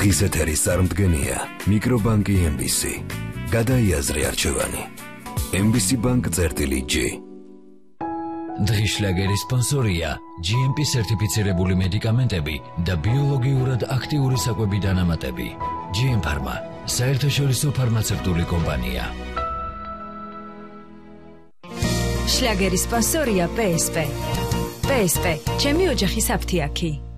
დღის ეთერის წარმდგენია მიკრობანკი MBC. გადაიაზრე არჩევანი. MBC bank-G. დღის შლაგერის სპონსორია GMP სერტიფიცირებული მედიკამენტები და ბიოლოგიურად აქტიური საკვები დანამატები. GM Pharma, საერთაშორისო ფარმაცევტული კომპანია. შლაგერის სპონსორია PSP. PSP, ჩემი ოჯახის აფთიაქი.